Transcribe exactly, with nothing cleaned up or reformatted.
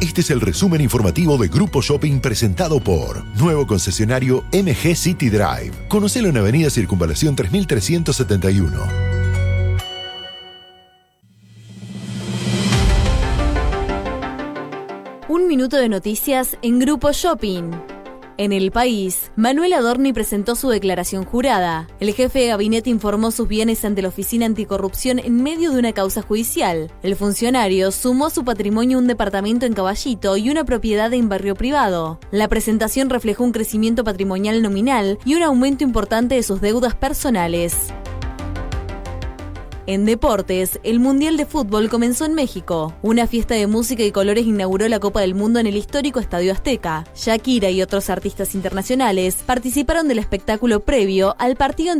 Este es el resumen informativo de Grupo Shopping presentado por Nuevo Concesionario M G City Drive. Conocelo en Avenida Circunvalación tres mil trescientos setenta y uno. Un minuto de noticias en Grupo Shopping. En El País, Manuel Adorni presentó su declaración jurada. El jefe de gabinete informó sus bienes ante la Oficina Anticorrupción en medio de una causa judicial. El funcionario sumó a su patrimonio un departamento en Caballito y una propiedad en barrio privado. La presentación reflejó un crecimiento patrimonial nominal y un aumento importante de sus deudas personales. En deportes, el Mundial de Fútbol comenzó en México. Una fiesta de música y colores inauguró la Copa del Mundo en el histórico Estadio Azteca. Shakira y otros artistas internacionales participaron del espectáculo previo al partido